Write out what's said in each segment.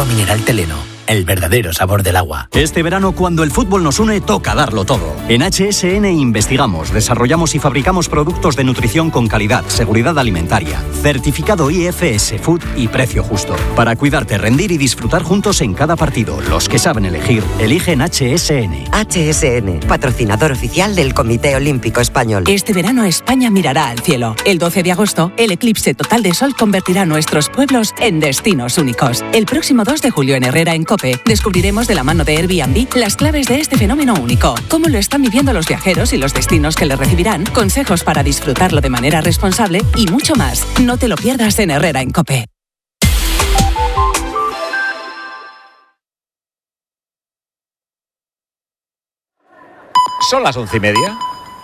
mineral Teleno. El verdadero sabor del agua. Este verano, cuando el fútbol nos une, toca darlo todo. En HSN investigamos, desarrollamos y fabricamos productos de nutrición con calidad, seguridad alimentaria, certificado IFS Food y precio justo. Para cuidarte, rendir y disfrutar juntos en cada partido. Los que saben elegir, eligen HSN. HSN, patrocinador oficial del Comité Olímpico Español. Este verano España mirará al cielo. El 12 de agosto, el eclipse total de sol convertirá nuestros pueblos en destinos únicos. El próximo 2 de julio en Herrera, en COPE, descubriremos de la mano de Airbnb las claves de este fenómeno único, cómo lo están viviendo los viajeros y los destinos que le recibirán, consejos para disfrutarlo de manera responsable y mucho más. No te lo pierdas en Herrera, en COPE. Son las 11:30.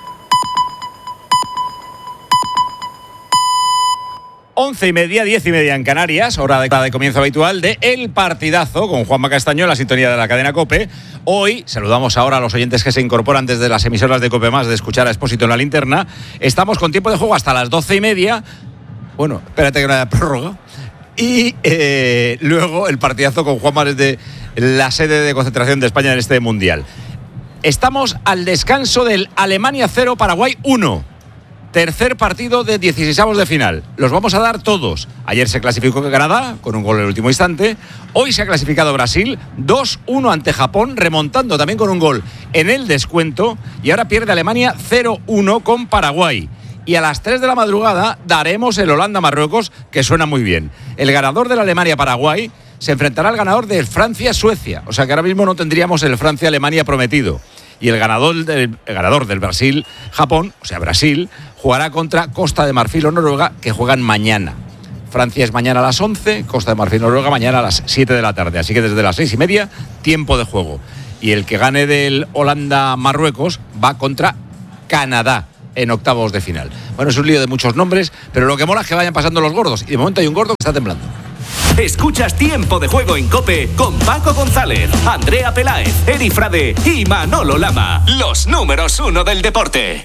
11:30, 10:30 en Canarias, hora de comienzo habitual de El Partidazo con Juanma Castaño en la sintonía de la cadena COPE. Hoy saludamos ahora a los oyentes que se incorporan desde las emisoras de COPE Más de escuchar a Expósito en la linterna. Estamos con tiempo de juego hasta las 12:30. Bueno, espérate que no haya prórroga. Y luego el Partidazo con Juanma desde la sede de concentración de España en este Mundial. Estamos al descanso del Alemania 0, Paraguay 1. Tercer partido de 16avos de final. Los vamos a dar todos. Ayer se clasificó Canadá con un gol en el último instante. Hoy se ha clasificado Brasil 2-1 ante Japón, remontando también con un gol en el descuento. Y ahora pierde Alemania 0-1 con Paraguay. Y a las 3 de la madrugada daremos el Holanda-Marruecos, que suena muy bien. El ganador del Alemania-Paraguay se enfrentará al ganador del Francia-Suecia. O sea que ahora mismo no tendríamos el Francia-Alemania prometido. Y el ganador del Brasil-Japón, o sea, Brasil, jugará contra Costa de Marfil o Noruega, que juegan mañana. Francia es mañana a las 11, Costa de Marfil, Noruega mañana a las 7 de la tarde. Así que desde las 6:30, tiempo de juego. Y el que gane del Holanda-Marruecos va contra Canadá en octavos de final. Bueno, es un lío de muchos nombres, pero lo que mola es que vayan pasando los gordos. Y de momento hay un gordo que está temblando. Escuchas Tiempo de Juego en COPE con Paco González, Andrea Peláez, Eri Frade y Manolo Lama. Los números 1 del deporte.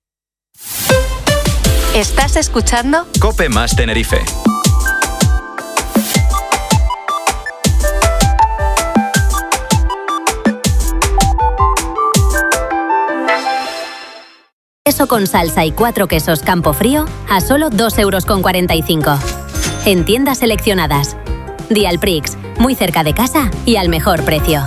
¿Estás escuchando? COPE Más Tenerife. Queso con salsa y 4 quesos Campofrío a solo 2,45 €. En tiendas seleccionadas. Dialprix, muy cerca de casa y al mejor precio.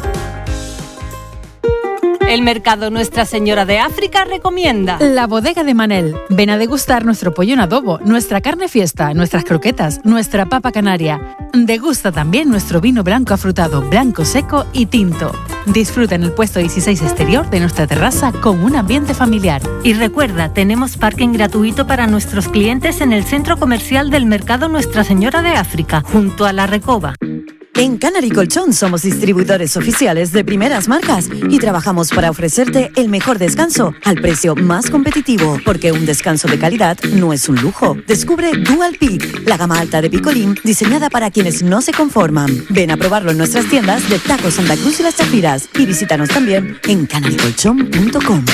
El mercado Nuestra Señora de África recomienda La Bodega de Manel. Ven a degustar nuestro pollo en adobo, nuestra carne fiesta, nuestras croquetas, nuestra papa canaria. Degusta también nuestro vino blanco afrutado, blanco seco y tinto. Disfruta en el puesto 16 exterior de nuestra terraza con un ambiente familiar. Y recuerda, tenemos parking gratuito para nuestros clientes en el centro comercial del mercado Nuestra Señora de África, junto a La Recoba. En Canary Colchón somos distribuidores oficiales de primeras marcas y trabajamos para ofrecerte el mejor descanso al precio más competitivo, porque un descanso de calidad no es un lujo. Descubre Dual Peak, la gama alta de picolín diseñada para quienes no se conforman. Ven a probarlo en nuestras tiendas de Taco Santa Cruz y Las Chapiras y visítanos también en canarycolchón.com.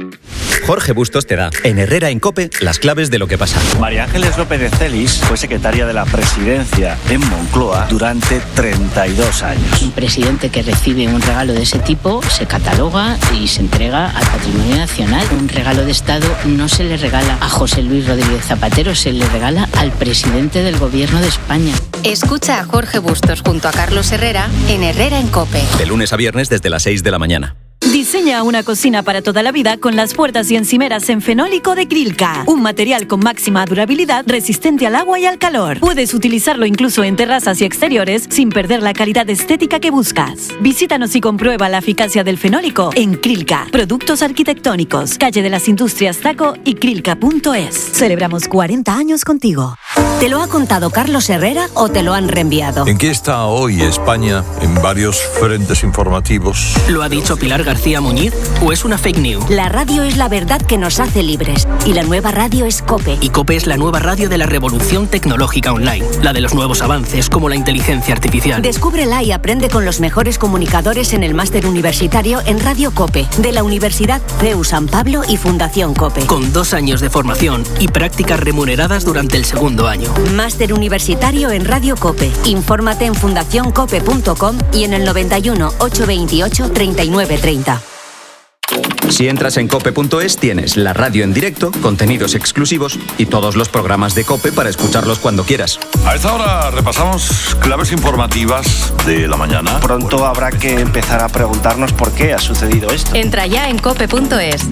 Jorge Bustos te da, en Herrera en COPE, las claves de lo que pasa. María Ángeles López de Celis fue secretaria de la presidencia en Moncloa durante 32 años. Un presidente que recibe un regalo de ese tipo se cataloga y se entrega al patrimonio nacional. Un regalo de Estado no se le regala a José Luis Rodríguez Zapatero, se le regala al presidente del Gobierno de España. Escucha a Jorge Bustos junto a Carlos Herrera en Herrera en COPE. De lunes a viernes desde las 6 de la mañana. Diseña una cocina para toda la vida con las puertas y encimeras en fenólico de Krilka. Un material con máxima durabilidad, resistente al agua y al calor. Puedes utilizarlo incluso en terrazas y exteriores sin perder la calidad estética que buscas. Visítanos y comprueba la eficacia del fenólico en Krilka. Productos arquitectónicos, calle de las Industrias Taco y krilka.es. Celebramos 40 años contigo. ¿Te lo ha contado Carlos Herrera o te lo han reenviado? ¿En qué está hoy España en varios frentes informativos? ¿Lo ha dicho Pilar García Muñiz o es una fake news? La radio es la verdad que nos hace libres y la nueva radio es COPE. Y COPE es la nueva radio de la revolución tecnológica online, la de los nuevos avances como la inteligencia artificial. Descúbrela y aprende con los mejores comunicadores en el máster universitario en Radio COPE de la Universidad CEU San Pablo y Fundación COPE. Con 2 años de formación y prácticas remuneradas durante el segundo segundo año. Máster universitario en Radio COPE. Infórmate en fundacioncope.com y en el 91 828 3930. Si entras en cope.es tienes la radio en directo, contenidos exclusivos y todos los programas de COPE para escucharlos cuando quieras. A esta hora repasamos claves informativas de la mañana. Pronto habrá que empezar a preguntarnos por qué ha sucedido esto. Entra ya en cope.es.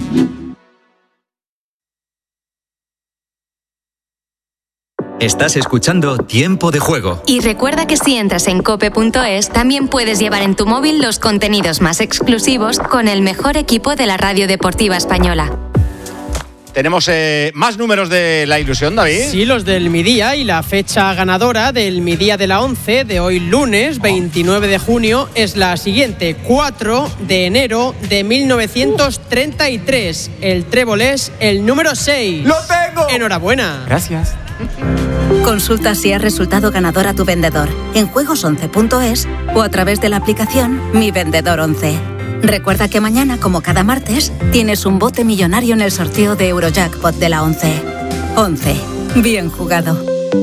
Estás escuchando Tiempo de Juego. Y recuerda que si entras en cope.es, también puedes llevar en tu móvil los contenidos más exclusivos con el mejor equipo de la radio deportiva española. Tenemos más números de la ilusión, David. Sí, los del Midía, y la fecha ganadora del Midía de la 11 de hoy lunes 29 de junio es la siguiente: 4 de enero de 1933. El trébol es el número 6. ¡Lo tengo! Enhorabuena. Gracias. Consulta si has resultado ganador a tu vendedor en juegos11.es o a través de la aplicación Mi Vendedor 11. Recuerda que mañana, como cada martes, tienes un bote millonario en el sorteo de Eurojackpot de la 11. 11. Bien jugado.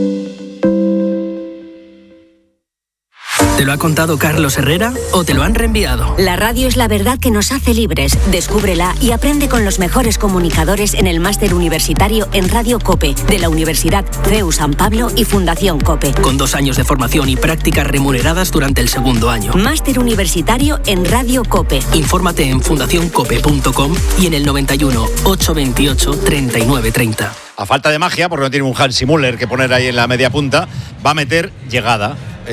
¿Te lo ha contado Carlos Herrera o te lo han reenviado? La radio es la verdad que nos hace libres. Descúbrela y aprende con los mejores comunicadores en el máster universitario en Radio COPE de la Universidad CEU San Pablo y Fundación COPE. Con 2 años de formación y prácticas remuneradas durante el segundo año. Máster universitario en Radio COPE. Infórmate en fundacioncope.com y en el 91 828 3930. A falta de magia, porque no tiene un Hansi Müller que poner ahí en la media punta, va a meter llegada.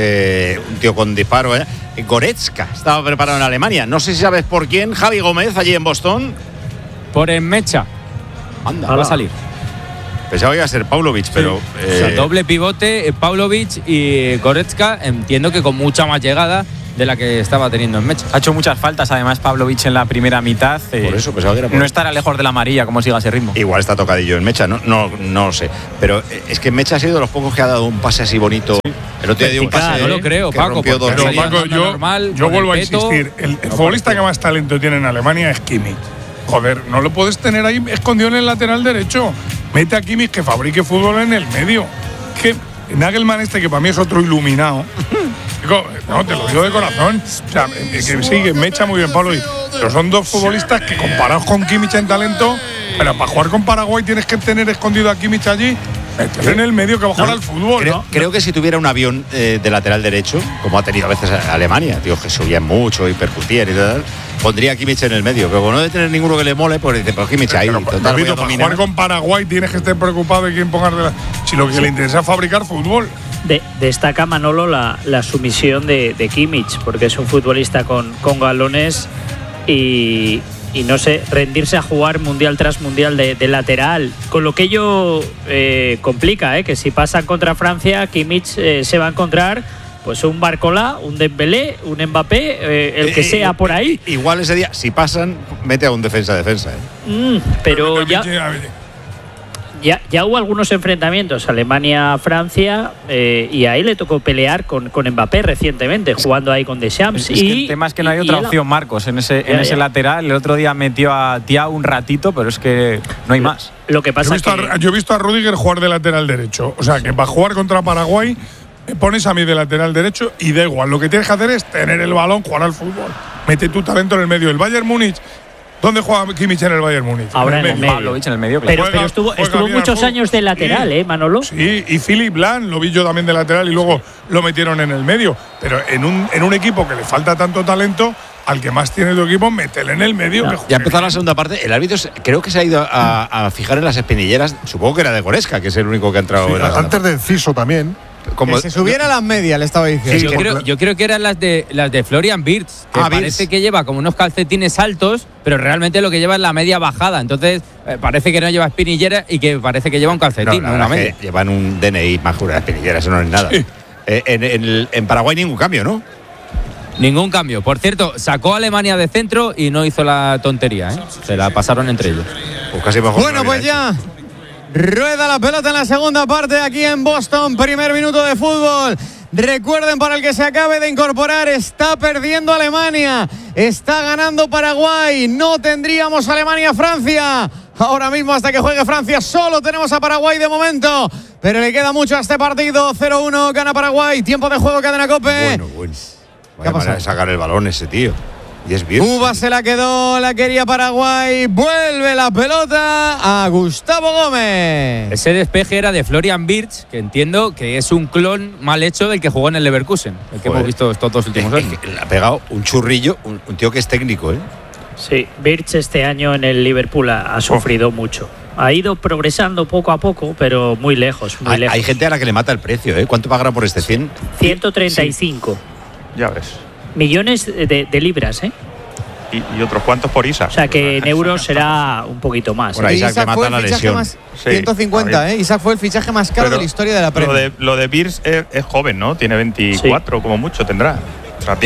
Un tío con disparo, Goretzka estaba preparado en Alemania. No sé si sabes por quién. Javi Gómez, allí en Boston. Por Enmecha. Anda, va a salir. Pensaba que iba a ser Pavlovic, pero... O sea, doble pivote, Pavlovic y Goretzka. Entiendo que con mucha más llegada de la que estaba teniendo en Mecha. Ha hecho muchas faltas, además, Pavlovic en la primera mitad. Por eso pensaba que era no estará lejos de la amarilla, como siga ese ritmo. Igual está tocadillo en Mecha, no lo sé. Pero es que Mecha ha sido de los pocos que ha dado un pase así bonito. Sí. El otro día dio un pase. No lo creo, Paco. Pero Paco, yo vuelvo a insistir. El futbolista que más talento tiene en Alemania es Kimmich. Joder, no lo puedes tener ahí escondido en el lateral derecho. Mete a Kimmich que fabrique fútbol en el medio. Que Nagelmann que para mí es otro iluminado. No, te lo digo de corazón. O sea, que sí, que me echa muy bien Pablo. Pero son dos futbolistas que comparados con Kimmich en talento, pero para jugar con Paraguay tienes que tener escondido a Kimmich allí, meterle en el medio que va a jugar al fútbol. Creo que si tuviera un avión de lateral derecho, como ha tenido a veces Alemania, tío, que subían mucho y percutían y tal, pondría a Kimmich en el medio. Pero como no debe tener ninguno que le mole, pues dice, pues Kimmich ahí. Para jugar con Paraguay tienes que estar preocupado de quién ponga si lo que le interesa es fabricar fútbol. Destaca Manolo la sumisión de Kimmich, porque es un futbolista con galones y no sé, rendirse a jugar mundial tras mundial de lateral, con lo que ello complica, que si pasan contra Francia, Kimmich se va a encontrar pues un Barcola, un Dembélé, un Mbappé, el que sea por ahí. Igual ese día, si pasan, mete a un defensa. Pero ya hubo algunos enfrentamientos, Alemania-Francia, y ahí le tocó pelear con Mbappé recientemente, jugando ahí con Deschamps. Es que el tema es que no hay otra opción, Marcos, en ese lateral. El otro día metió a Thiago un ratito, pero es que no hay más. Lo que pasa yo he visto a Rüdiger jugar de lateral derecho. O sea, que para jugar contra Paraguay, me pones a mí de lateral derecho y da igual. Lo que tienes que hacer es tener el balón, jugar al fútbol. Mete tu talento en el medio. El Bayern Múnich. ¿Dónde juega Kimmich en el Bayern Múnich? Ahora en el medio. Pavlovic en el medio, claro. Pero estuvo muchos años de lateral, Manolo. Sí, y Philipp Lahm lo vi yo también de lateral y luego lo metieron en el medio. Pero en un equipo que le falta tanto talento, al que más tiene tu equipo, métele en el medio. No. Ya empezó la segunda parte. El árbitro creo que se ha ido a fijar en las espinilleras. Supongo que era de Goretzka, que es el único que ha entrado. Sí, antes de Enciso también. Que se subiera a las medias, le estaba diciendo. Sí, yo creo que eran las de Florian Wirtz, que parece que lleva como unos calcetines altos, pero realmente lo que lleva es la media bajada. Entonces parece que no lleva espinillera y que parece que lleva un calcetín. No, que llevan un DNI más jura de espinillera, eso no es nada. Sí. En Paraguay ningún cambio, ¿no? Ningún cambio. Por cierto, sacó a Alemania de centro y no hizo la tontería, Se la pasaron entre ellos. Pues casi mejor. Bueno, pues ya rueda la pelota en la segunda parte aquí en Boston. Primer minuto de fútbol. Recuerden, para el que se acabe de incorporar, está perdiendo Alemania, está ganando Paraguay. No tendríamos Alemania-Francia Ahora mismo, hasta que juegue Francia, solo tenemos a Paraguay de momento. Pero le queda mucho a este partido. 0-1, gana Paraguay. Tiempo de juego, Cadena COPE. Bueno. Vaya manera de sacar el balón ese tío. Y es bien. Cuba se la quedó, la quería Paraguay. Vuelve la pelota a Gustavo Gómez. Ese despeje era de Florian Wirtz, que entiendo que es un clon mal hecho del que jugó en el Leverkusen, el que hemos visto estos 2 últimos años. Le ha pegado un churrillo, un tío que es técnico, ¿eh? Sí, Wirtz este año en el Liverpool ha sufrido mucho. Ha ido progresando poco a poco, pero muy lejos. Hay gente a la que le mata el precio, ¿eh? ¿Cuánto pagará por este 100? 135. Sí. Ya ves. Millones de libras, ¿eh? Y otros cuantos por Isaac. O sea que en euros será un poquito más. Bueno, Isaac le mata la lesión. 150, ¿eh? Isaac fue el fichaje más caro de la historia de la Premier. Lo de Wirtz es joven, ¿no? Tiene 24, como mucho tendrá. O sea,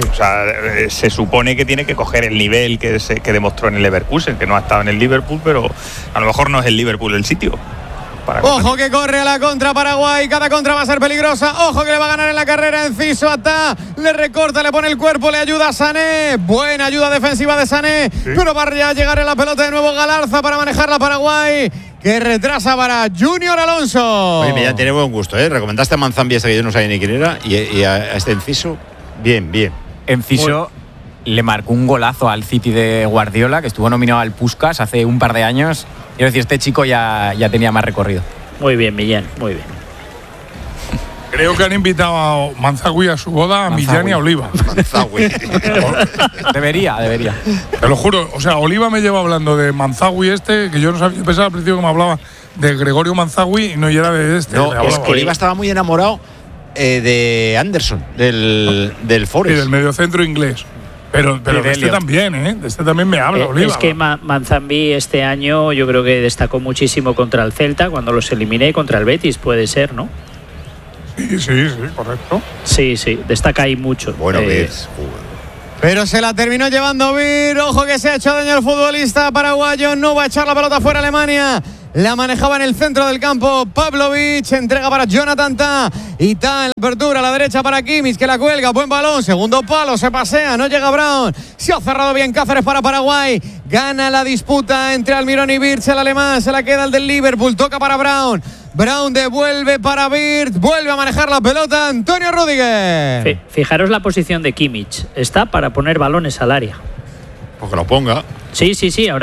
se supone que tiene que coger el nivel que demostró en el Leverkusen, que no ha estado en el Liverpool, pero a lo mejor no es el Liverpool el sitio. Ojo que corre a la contra Paraguay, cada contra va a ser peligrosa. Ojo que le va a ganar en la carrera Enciso. Atá, le recorta, le pone el cuerpo, le ayuda a Sané. Buena ayuda defensiva de Sané, pero va a llegar en la pelota de nuevo Galarza para manejar la Paraguay, que retrasa para Junior Alonso. Oye, ya tiene buen gusto, ¿eh? Recomendaste a Manzambi, que yo no sabía ni quién era, y a este Enciso, bien. Enciso le marcó un golazo al City de Guardiola, que estuvo nominado al Puskás hace un par de años. Quiero decir, este chico ya tenía más recorrido. Muy bien, Millán, muy bien. Creo que han invitado a Manzagüí a su boda, a Millán y a Oliva. Manzagüí. Debería. Te lo juro, o sea, Oliva me lleva hablando de Manzagüí que yo no sabía, yo pensaba al principio que me hablaba de Gregorio Manzagüí y no, y era de este. No, es que Oliva estaba muy enamorado de Anderson, del Forest. Y del mediocentro inglés. Pero de este también, ¿eh? De este también me habla, Oliva. Es que Manzambi este año yo creo que destacó muchísimo contra el Celta, cuando los eliminé, contra el Betis, puede ser, ¿no? Sí, correcto. Sí, destaca ahí mucho. Bueno, pero se la terminó llevando Vir. Ojo que se ha hecho daño el futbolista paraguayo. No va a echar la pelota fuera a Alemania. La manejaba en el centro del campo Pavlovic. Entrega para Jonathan Tah. Y Tah en la apertura a la derecha para Kimmich, que la cuelga. Buen balón. Segundo palo. Se pasea. No llega Brown. Se ha cerrado bien Cáceres para Paraguay. Gana la disputa entre Almirón y Wirtz. El alemán se la queda el del Liverpool. Toca para Brown. Brown devuelve para Wirtz. Vuelve a manejar la pelota Antonio Rüdiger. Fijaros la posición de Kimmich. Está para poner balones al área. Pues que lo ponga. Sí.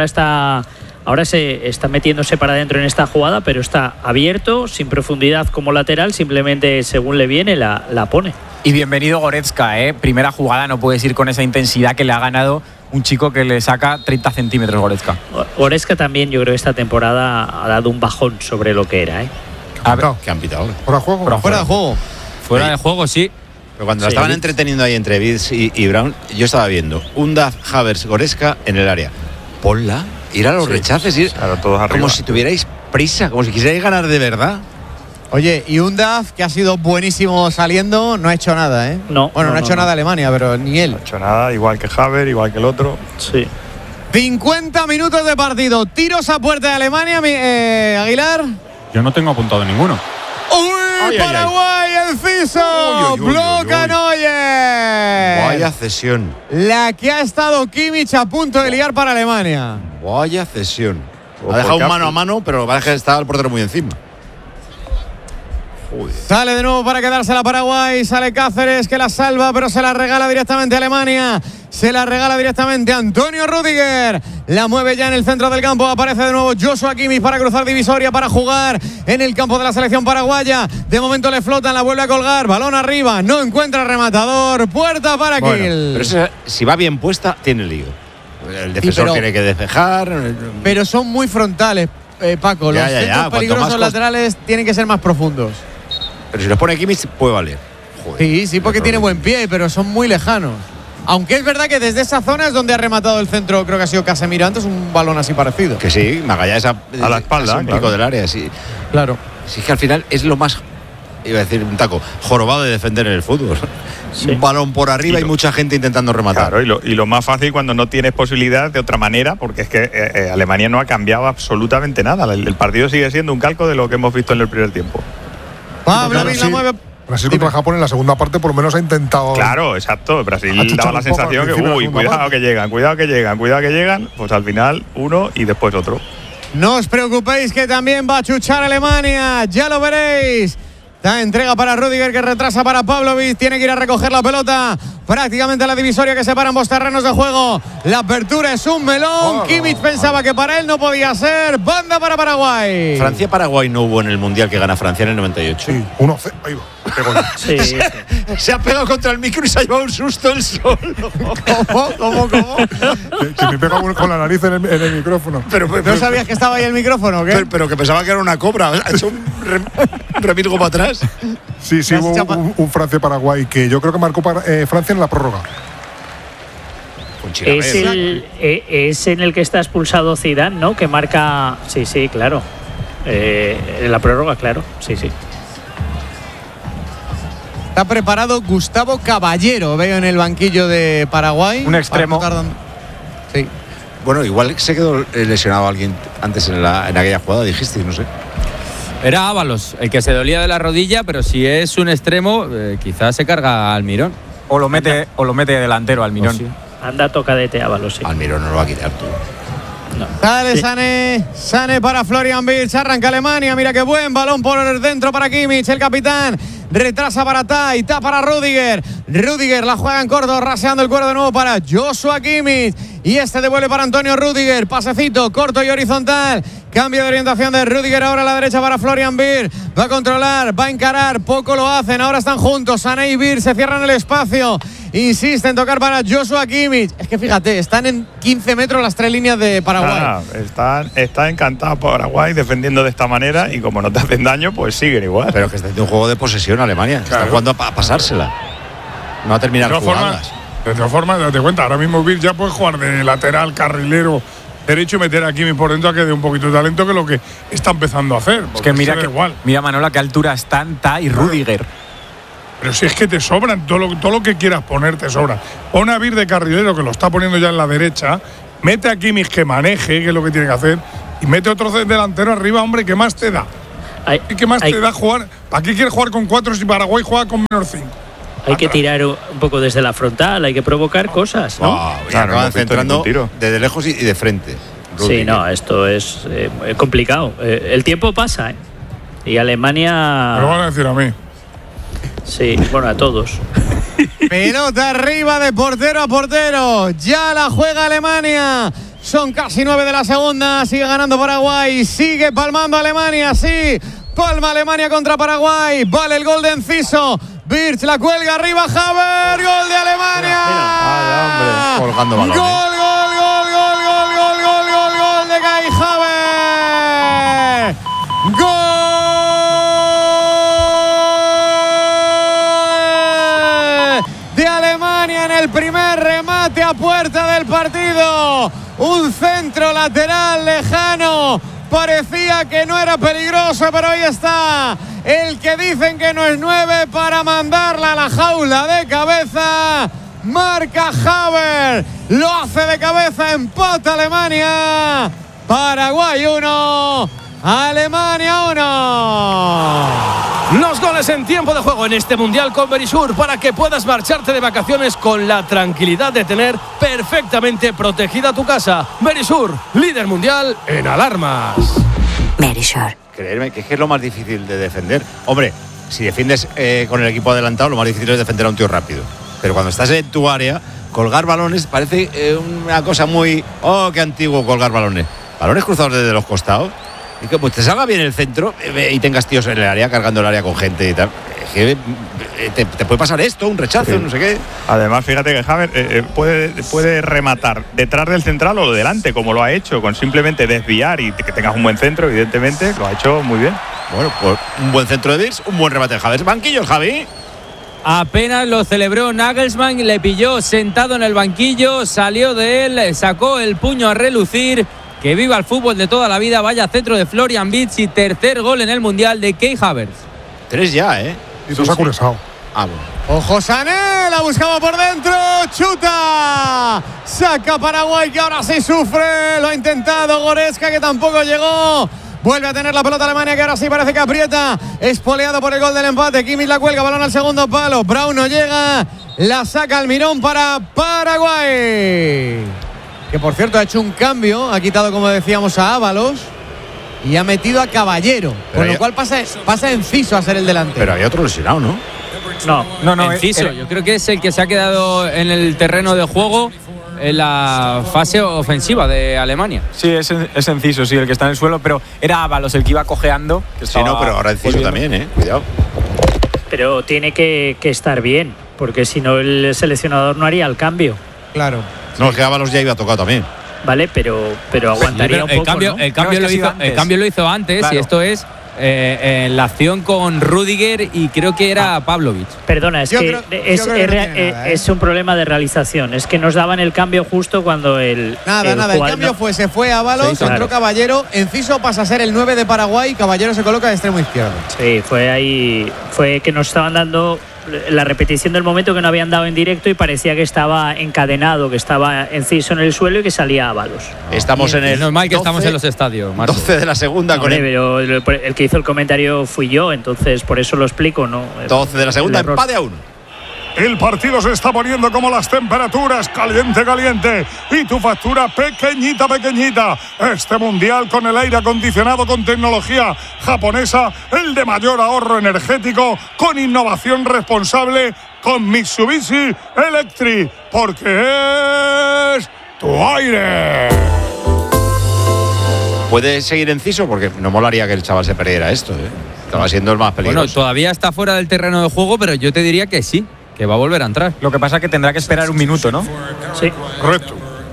Ahora se está metiéndose para adentro en esta jugada, pero está abierto, sin profundidad como lateral, simplemente según le viene la pone. Y bienvenido Goretzka, ¿eh? Primera jugada, no puedes ir con esa intensidad que le ha ganado un chico que le saca 30 centímetros Goretzka. Goretzka también, yo creo que esta temporada ha dado un bajón sobre lo que era, ¿eh? ¿Qué han pitado ahora? ¿Fuera de juego? Fuera de juego. Fuera de juego, sí. Pero cuando la estaban entreteniendo ahí entre Wirtz y Brown, yo estaba viendo Undav, Havertz, Goretzka en el área. Ponla. Ir a los rechaces, todos arriba. Como si tuvierais prisa, como si quisierais ganar de verdad. Oye, y Undav, que ha sido buenísimo saliendo, no ha hecho nada, ¿eh? No ha hecho nada Alemania, pero ni él. No ha hecho nada, igual que Havertz, igual que el otro. Sí. 50 minutos de partido. Tiros a puerta de Alemania, Aguilar. Yo no tengo apuntado ninguno. ¡Uy! Paraguay, Enciso. Bloca Neuer. Vaya cesión. La que ha estado Kimmich a punto de liar para Alemania. Vaya cesión. Ha dejado un mano a mano, pero parece que estaba el portero muy encima. Joder. Sale de nuevo para quedarse la Paraguay. Sale Cáceres, que la salva, pero se la regala directamente a Alemania. Se la regala directamente a Antonio Rüdiger. La mueve ya en el centro del campo. Aparece de nuevo Joshua Kimmich para cruzar divisoria, para jugar en el campo de la selección paraguaya. De momento le flotan, la vuelve a colgar. Balón arriba, no encuentra rematador. Puerta para Kiel. Pero eso, si va bien puesta, tiene lío. El defensor tiene que despejar. Pero son muy frontales, Paco. Los centros peligrosos laterales tienen que ser más profundos. Pero si los pone Kimmich, puede valer. Joder, sí, porque tiene buen pie, pero son muy lejanos. Aunque es verdad que desde esa zona es donde ha rematado el centro, creo que ha sido Casemiro antes, un balón así parecido. Que sí, Magallanes a la espalda, un pico del área, sí. Claro. Sí, es que al final es lo más, iba a decir un taco, jorobado de defender en el fútbol. Sí. Un balón por arriba y mucha gente intentando rematar. Claro, y lo más fácil cuando no tienes posibilidad de otra manera, porque es que Alemania no ha cambiado absolutamente nada. El partido sigue siendo un calco de lo que hemos visto en el primer tiempo. Pablo la mueve. Brasil contra Japón en la segunda parte por lo menos ha intentado. Claro, exacto. Brasil daba la sensación que, cuidado que llegan. Pues al final uno y después otro. No os preocupéis que también va a chuchar Alemania. Ya lo veréis. La entrega para Rüdiger, que retrasa para Pavlovic. Tiene que ir a recoger la pelota. Prácticamente la divisoria que separa ambos terrenos de juego. La apertura es un melón. Kimmich pensaba que para él no podía ser. Banda para Paraguay. Francia-Paraguay no hubo en el Mundial que gana Francia en el 98. Sí, 1-0. Ahí va. Sí. Se ha pegado contra el micro y se ha llevado un susto el solo. ¿Cómo? Que me pega con la nariz en el micrófono. ¿No sabías que estaba ahí el micrófono o qué? Pero que pensaba que era una cobra. Ha hecho un remilgo para atrás. Sí, hubo un Francia-Paraguay que yo creo que marcó Francia en la prórroga. Es en el que está expulsado Zidane, ¿no? Que marca… Sí, claro. En la prórroga, claro. Sí. Está preparado Gustavo Caballero, veo en el banquillo de Paraguay. Un extremo. Sí. Bueno, igual se quedó lesionado alguien antes en aquella jugada, dijiste, no sé. Era Ábalos, el que se dolía de la rodilla, pero si es un extremo, quizás se carga Almirón. O lo mete delantero Almirón. Sí. Anda tocadete Ábalos, sí. Almirón no lo va a quitar tú. No. Dale, sí. Sané para Florian Wirtz. Arranca Alemania. Mira qué buen balón por dentro para Kimmich, el capitán. Retrasa para Tai, para Rüdiger. Rüdiger la juega en corto, raseando el cuero de nuevo para Joshua Kimmich. Y este devuelve para Antonio Rüdiger. Pasecito corto y horizontal. Cambio de orientación de Rüdiger ahora a la derecha para Florian Wirtz. Va a controlar, va a encarar. Poco lo hacen. Ahora están juntos. Sané y Wirtz se cierran el espacio. Insiste en tocar para Joshua Kimmich. Es que fíjate, están en 15 metros las tres líneas de Paraguay. Está encantado Paraguay defendiendo de esta manera y como no te hacen daño, pues siguen igual. Pero que está haciendo un juego de posesión Alemania. Claro. Está jugando a pasársela. No a terminar jugadas. De todas formas, date cuenta, ahora mismo Wirtz ya puede jugar de lateral, carrilero derecho y meter a Kimmich por dentro a que dé un poquito de talento, que es lo que está empezando a hacer. Es que mira Manolo a qué altura están Tai y Rüdiger. Pero si es que te sobran, todo lo que quieras poner te sobra. Pon a Wirtz de carrilero, que lo está poniendo ya en la derecha, mete a Kimmich que maneje, que es lo que tiene que hacer, y mete otro delantero arriba, hombre, ¿qué más te da? ¿Qué más te da jugar? ¿Para qué quieres jugar con 4 si Paraguay juega con menos 5? Hay que tirar un poco desde la frontal, hay que provocar cosas, ¿no? Claro, van centrando desde lejos y de frente. Sí, no, esto es complicado. El tiempo pasa, ¿eh? Y Alemania… Me lo van a decir a mí. Sí, bueno, a todos. Pelota arriba de portero a portero. Ya la juega Alemania. Son casi 9 de la segunda. Sigue ganando Paraguay. Sigue palmando Alemania. Sí, palma Alemania contra Paraguay. Vale el gol de Enciso. Wirtz la cuelga arriba. Haver. Gol de Alemania. Mira, colgando balones. Gol de Kai Haver. Gol de Alemania en el primer remate a puerta del partido. Un centro lateral lejano. Parecía que no era peligroso, pero ahí está el que dicen que no es 9 para mandarla a la jaula de cabeza. Marca Haver, lo hace de cabeza, empata Alemania. Paraguay 1, Alemania 1. Los goles en tiempo de juego en este Mundial con Verisur para que puedas marcharte de vacaciones con la tranquilidad de tener perfectamente protegida tu casa. Verisur, líder mundial en alarmas. Verisur. Creerme que es lo más difícil de defender. Hombre, si defiendes con el equipo adelantado, lo más difícil es defender a un tío rápido. Pero cuando estás en tu área, colgar balones parece una cosa muy… ¡Oh, qué antiguo colgar balones! Balones cruzados desde los costados. Y que pues te salga bien el centro y tengas tíos en el área, cargando el área con gente y tal. Es que te puede pasar esto, un rechazo, sí. No sé qué. Además, fíjate que Haver puede rematar detrás del central o delante, como lo ha hecho, con simplemente desviar y que tengas un buen centro, evidentemente, lo ha hecho muy bien. Bueno, pues un buen centro de Wirtz, un buen remate de Haver. Banquillo, Javi. Apenas lo celebró Nagelsmann, le pilló sentado en el banquillo, salió de él, sacó el puño a relucir. Que viva el fútbol de toda la vida. Vaya centro de Florian Wirtz y tercer gol en el Mundial de Kai Havertz. 3 ya, ¿eh? Y se ha curiosado. Bueno. Ojo Sané, la buscaba por dentro, chuta. Saca Paraguay que ahora sí sufre. Lo ha intentado Goretzka que tampoco llegó. Vuelve a tener la pelota Alemania que ahora sí parece que aprieta. Espoleado por el gol del empate. Kimmich la cuelga, balón al segundo palo. Braun no llega. La saca Almirón para Paraguay. Que por cierto ha hecho un cambio. Ha quitado, como decíamos, a Ábalos. y ha metido a Caballero, con lo cual pasa Enciso a ser el delantero. Pero hay otro lesionado, ¿no? No, Enciso, yo creo que es el que se ha quedado en el terreno de juego en la fase ofensiva de Alemania. Sí, es Enciso, sí, el que está en el suelo, pero era Ábalos el que iba cojeando. Sí, no, pero ahora Enciso también, cuidado. Pero tiene que estar bien, porque si no el seleccionador no haría el cambio. Claro. No, es que Ábalos ya iba tocado también. Vale, pero aguantaría un poco, el cambio lo hizo antes, claro. Y esto es en la acción con Rüdiger y creo que era Pavlovic. Perdona, es un problema de realización. Es que nos daban el cambio justo cuando el cambio se fue a Ábalos, entró Caballero, Enciso pasa a ser el 9 de Paraguay, Caballero se coloca de extremo izquierdo. Sí, fue que nos estaban dando la repetición del momento que no habían dado en directo y parecía que estaba encadenado, que estaba Enciso en el suelo y que salía Ábalos. Estamos en el normal que estamos en los estadios, Marco. 12 de la segunda con pero el que hizo el comentario fui yo, entonces por eso lo explico, ¿no? 12 de la segunda, empate a 1. El partido se está poniendo como las temperaturas, caliente, caliente. Y tu factura pequeñita, pequeñita. Este mundial con el aire acondicionado con tecnología japonesa, el de mayor ahorro energético, con innovación responsable, con Mitsubishi Electric. Porque es tu aire. ¿Puede seguir Enciso? Porque no molaría que el chaval se perdiera esto, Estaba siendo el más peligroso. Bueno, todavía está fuera del terreno de juego, pero yo te diría que sí, que va a volver a entrar. Lo que pasa es que tendrá que esperar un minuto, ¿no? Sí. Correcto.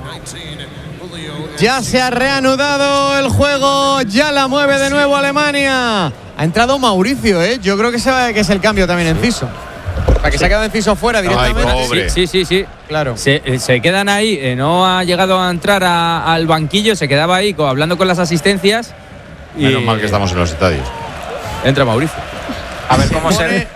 Ya se ha reanudado el juego, ya la mueve de nuevo Alemania. Ha entrado Mauricio, Yo creo que es el cambio también en Enciso. Para que se ha quedado Enciso fuera directamente. Ay, pobre. Sí. Claro. Se quedan ahí, no ha llegado a entrar al banquillo, se quedaba ahí hablando con las asistencias. Menos mal que estamos en los estadios. Entra Mauricio. A ver cómo se...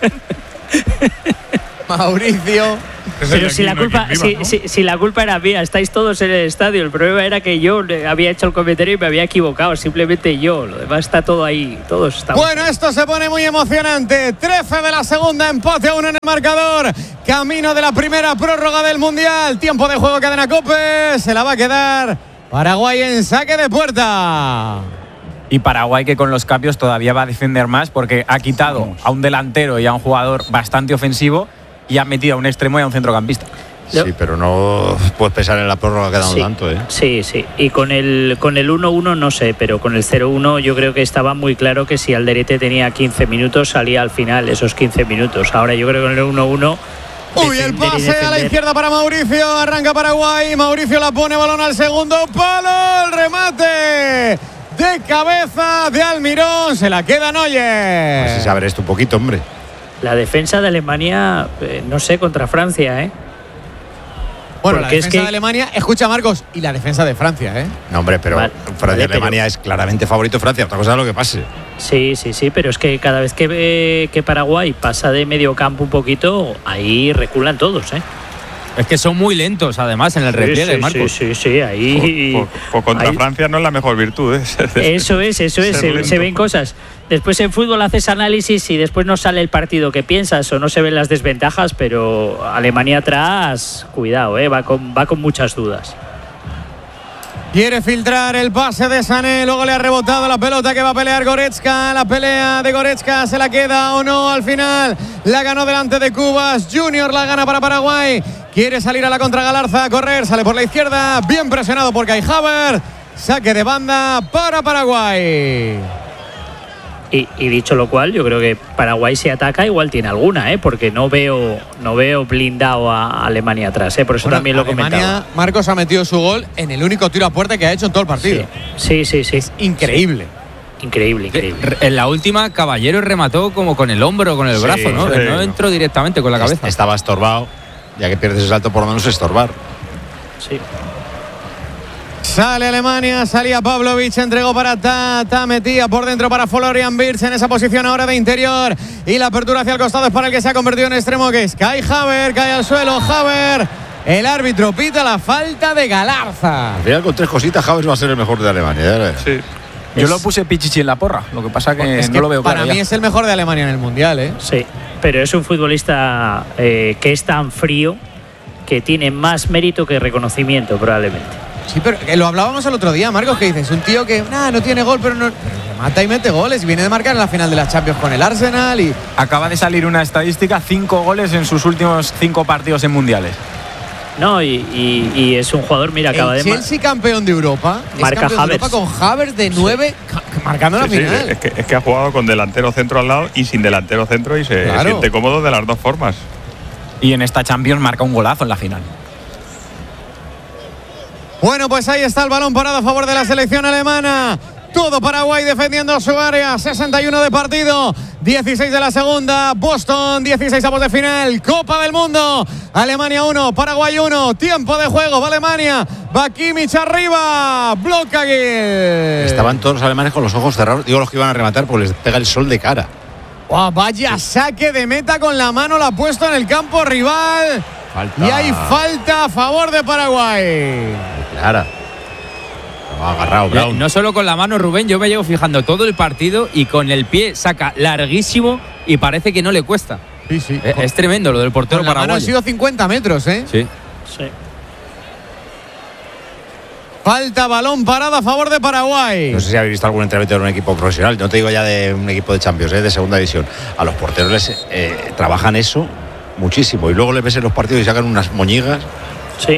Mauricio. Pero si la culpa era mía, estáis todos en el estadio. El problema era que yo había hecho el comentario y me había equivocado. Simplemente yo. Lo demás está todo ahí. Todos estamos. Bueno, esto se pone muy emocionante. 13 de la segunda, empate a 1 en el marcador. Camino de la primera prórroga del Mundial. Tiempo de juego, cadena COPE. Se la va a quedar Paraguay en saque de puerta. Y Paraguay, que con los cambios todavía va a defender más, porque ha quitado a un delantero y a un jugador bastante ofensivo y ha metido a un extremo y a un centrocampista. Sí, pero no puedes pensar en la prórroga quedando tanto, Sí. Y con el 1-1 no sé, pero con el 0-1 yo creo que estaba muy claro que si Alderete tenía 15 minutos salía al final esos 15 minutos. Ahora yo creo que con el 1-1... Uy, el pase a la izquierda para Mauricio, arranca Paraguay, Mauricio la pone, balón al segundo palo, el remate de cabeza de Almirón, se la queda Neuer. Pues saber esto un poquito, hombre. La defensa de Alemania, no sé, contra Francia, Bueno, porque la defensa de Alemania, escucha Marcos, y la defensa de Francia, No, hombre, pero Francia-Alemania es claramente favorito Francia, otra cosa es lo que pase. Sí, pero es que cada vez que Paraguay pasa de medio campo un poquito, ahí reculan todos, Es que son muy lentos, además, en el repliegue, Marcos. Sí, ahí... Contra Francia no es la mejor virtud, Eso es, se ven cosas. Después en fútbol haces análisis y después no sale el partido que piensas o no se ven las desventajas, pero Alemania atrás, cuidado, va con muchas dudas. Quiere filtrar el pase de Sané, luego le ha rebotado la pelota que va a pelear Goretzka. La pelea de Goretzka, ¿se la queda o no? Al final la ganó delante de Cubas. Junior la gana para Paraguay. Quiere salir a la contra Galarza, a correr, sale por la izquierda, bien presionado por Kai Havertz. Saque de banda para Paraguay. Y dicho lo cual, yo creo que Paraguay si ataca igual tiene alguna, porque no veo blindado a Alemania atrás, por eso también lo comentaba. Marcos ha metido su gol en el único tiro a puerta que ha hecho en todo el partido. Sí. Es increíble. Increíble. En la última, Caballero remató como con el hombro o con el brazo, ¿no? No entró directamente con la cabeza. Estaba estorbado, ya que pierdes el salto por lo menos estorbar. Sí. Sale Alemania, salía Pavlovic, entregó para Ta, metía por dentro para Florian Wirtz en esa posición ahora de interior. Y la apertura hacia el costado es para el que se ha convertido en extremo, que es Kai Havertz, cae al suelo Havertz. El árbitro pita la falta de Galarza. Al final con 3 cositas Havertz va a ser el mejor de Alemania. Sí. Yo lo puse Pichichi en la porra, lo que pasa que no lo veo claro. Para mí es el mejor de Alemania en el Mundial, Sí, pero es un futbolista que es tan frío que tiene más mérito que reconocimiento probablemente. Sí, pero lo hablábamos el otro día, Marcos, que dices, un tío que no tiene gol, pero mata y mete goles. Y viene de marcar en la final de la Champions con el Arsenal. Y acaba de salir una estadística, 5 goles en sus últimos 5 partidos en mundiales. No, y es un jugador, mira, acaba de... Chelsea campeón de Europa. Marca es campeón de Europa con Havertz de 9, marcando la final. Es que ha jugado con delantero centro al lado y sin delantero centro y se siente cómodo de las dos formas. Y en esta Champions marca un golazo en la final. Bueno, pues ahí está el balón parado a favor de la selección alemana. Todo Paraguay defendiendo su área. 61 de partido, 16 de la segunda. Boston, 16 avos de final. Copa del Mundo. Alemania 1, Paraguay 1. Tiempo de juego. Va Alemania. Va Kimmich arriba. Bloca Gil. Estaban todos los alemanes con los ojos cerrados. Digo, los que iban a rematar porque les pega el sol de cara. Oh, vaya saque de meta con la mano. La ha puesto en el campo rival. Falta. Y hay falta a favor de Paraguay. Clara. Agarrado, Brown. No solo con la mano, Rubén, yo me llevo fijando todo el partido y con el pie saca larguísimo y parece que no le cuesta. Sí. Es tremendo lo del portero paraguayo. La mano ha sido 50 metros, ¿eh? Sí. Falta, balón parado a favor de Paraguay. No sé si habéis visto algún entrenamiento de un equipo profesional. No te digo ya de un equipo de Champions, de segunda división. A los porteros les trabajan eso muchísimo y luego les ves en los partidos y sacan unas moñigas. Sí.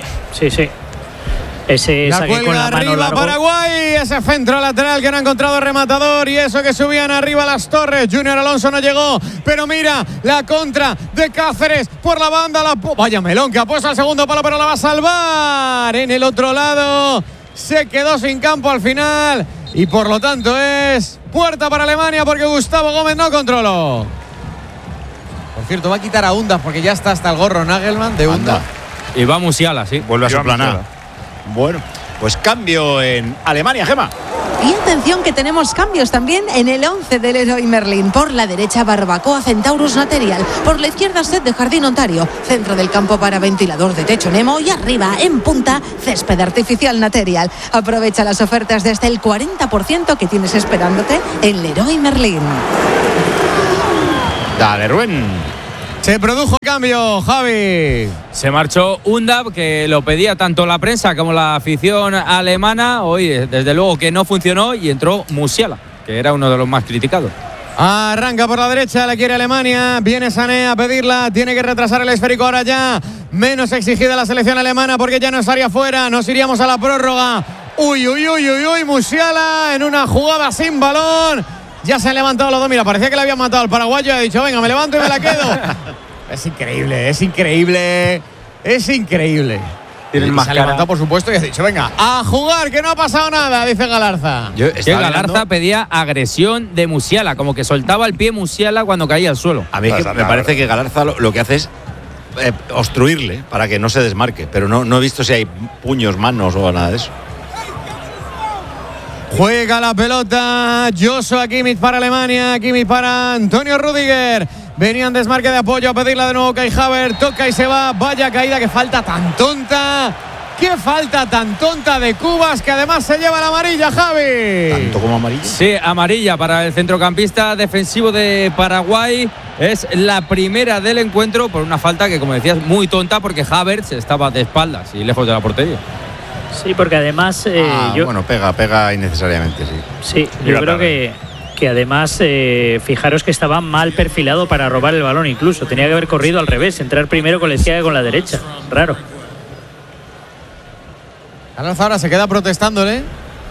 Ese saque con la mano arriba largo. Paraguay, ese centro lateral que no ha encontrado rematador y eso que subían arriba las torres. Junior Alonso no llegó, pero mira la contra de Cáceres por la banda. Vaya melón que ha puesto al segundo palo, pero la va a salvar. En el otro lado se quedó sin campo al final y por lo tanto es puerta para Alemania porque Gustavo Gómez no controló. Por cierto, va a quitar a Undas porque ya está hasta el gorro Nagelman de Undas. Y va Musiala, sí. Vuelve a su plana. Bueno, pues cambio en Alemania, Gema. Y atención que tenemos cambios también en el 11 del Leroy Merlin. Por la derecha, Barbacoa Centaurus Material. Por la izquierda, Set de Jardín Ontario. Centro del campo para ventilador de techo Nemo. Y arriba, en punta, césped artificial Material. Aprovecha las ofertas desde el 40% que tienes esperándote en Leroy Merlin. Dale, Rubén. Se produjo cambio, Javi. Se marchó Undav, que lo pedía tanto la prensa como la afición alemana. Hoy, desde luego, que no funcionó y entró Musiala, que era uno de los más criticados. Arranca por la derecha, la quiere Alemania. Viene Sané a pedirla. Tiene que retrasar el esférico ahora ya. Menos exigida la selección alemana porque ya no estaría fuera. Nos iríamos a la prórroga. Uy, Musiala en una jugada sin balón. Ya se han levantado los dos. Mira, parecía que le habían matado al paraguayo y ha dicho, venga, me levanto y me la quedo. Es increíble. Tienen más se ha levantado, por supuesto, y ha dicho, venga, a jugar, que no ha pasado nada, dice Galarza. Galarza pedía agresión de Musiala, como que soltaba el pie Musiala cuando caía al suelo. A mí me parece que Galarza lo que hace es obstruirle para que no se desmarque, pero no he visto si hay puños, manos o nada de eso. Juega la pelota Joshua Kimmich para Alemania, Kimmich para Antonio Rüdiger. Venían desmarque de apoyo a pedirla de nuevo Kai Havertz, toca y se va. Vaya caída, que falta tan tonta. Qué falta tan tonta de Cubas, que además se lleva la amarilla, Javi. ¿Tanto como amarilla? Sí, amarilla para el centrocampista defensivo de Paraguay. Es la primera del encuentro por una falta que, como decías, muy tonta porque Havertz estaba de espaldas y lejos de la portería. Sí, porque además... bueno, pega innecesariamente, sí. Sí, yo creo que además, fijaros que estaba mal perfilado para robar el balón incluso. Tenía que haber corrido al revés, entrar primero con la izquierda que con la derecha. Raro. Galarza ahora se queda protestándole.